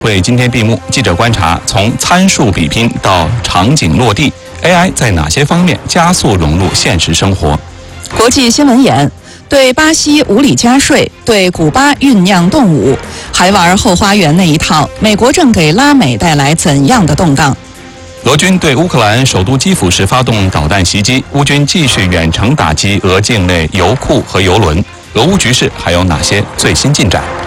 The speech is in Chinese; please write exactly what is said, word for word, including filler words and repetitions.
会今天闭幕，记者观察，从参数比拼到场景落地 ，A I 在哪些方面加速融入现实生活？ 国际新闻眼：对巴西无理加税，对古巴酝酿动武，还玩后花园那一套，美国正给拉美带来怎样的动荡？ 俄军对乌克兰首都基辅市发动导弹袭击，乌军继续远程打击俄境内油库和油轮，俄乌局势还有哪些最新进展？